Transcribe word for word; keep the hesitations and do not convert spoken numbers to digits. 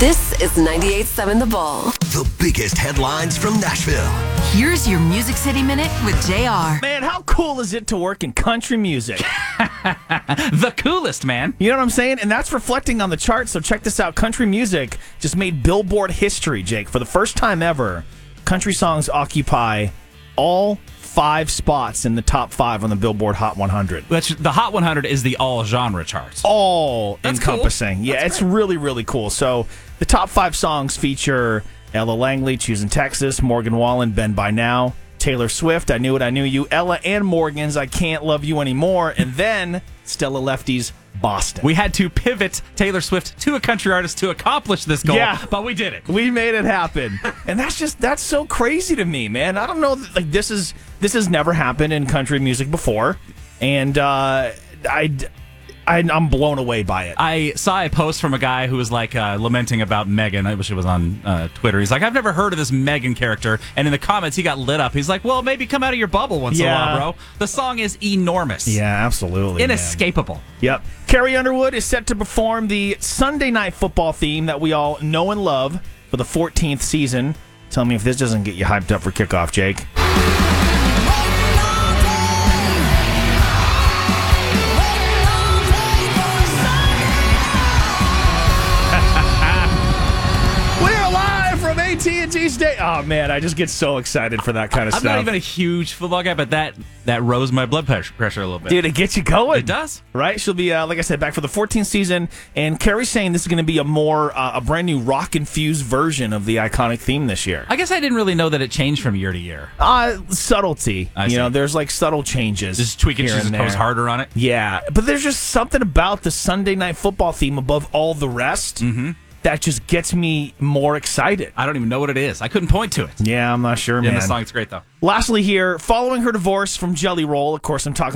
This is ninety-eight point seven The Bull. The biggest headlines from Nashville. Here's your Music City Minute with J R. Man, how cool is it to work in country music? The coolest, man. You know what I'm saying? And that's reflecting on the charts, so check this out. Country music just made Billboard history, Jake. For the first time ever, country songs occupy all five spots in the top five on the Billboard Hot one hundred. Which the Hot one hundred is the all genre charts. All That's encompassing. cool. Yeah, That's it's great. really, really cool. So the top five songs feature Ella Langley, Choosing Texas, Morgan Wallen, Ben By Now, Taylor Swift, I Knew It, I Knew You, Ella and Morgan's I Can't Love You Anymore, and then Stella Lefty's Boston. We had to pivot Taylor Swift to a country artist to accomplish this goal, Yeah. but we did it. We made it happen. And that's just, that's so crazy to me, man. I don't know, like, this is, this has never happened in country music before. And, uh, I, I, I'm blown away by it. I saw a post from a guy who was like uh, lamenting about Megan. I wish it was on uh, Twitter. He's like, I've never heard of this Megan character. And in the comments, he got lit up. He's like, well, maybe come out of your bubble once in a Yeah. while, bro. The song is enormous. Yeah, absolutely. man. Inescapable. Yep. Carrie Underwood is set to perform the Sunday Night Football theme that we all know and love for the fourteenth season. Tell me if this doesn't get you hyped up for kickoff, Jake. We're live from A T and T State. Oh, man, I just get so excited for that kind of I'm stuff. not even a huge football guy, but that, that rose my blood pressure, pressure a little bit. Dude, it gets you going. It does. Right? She'll be, uh, like I said, back for the fourteenth season. And Carrie's saying this is going to be a more, uh, a brand new rock-infused version of the iconic theme this year. I guess I didn't really know that it changed from year to year. Uh, subtlety. I you see. know, there's like subtle changes. Just tweaking here she's and supposed there. harder on it. Yeah. But there's just something about the Sunday Night Football theme above all the rest that just gets me more excited. I don't even know what it is. I couldn't point to it. Yeah, I'm not sure, man. In the song, it's great, though. Lastly here, following her divorce from Jelly Roll, of course I'm talking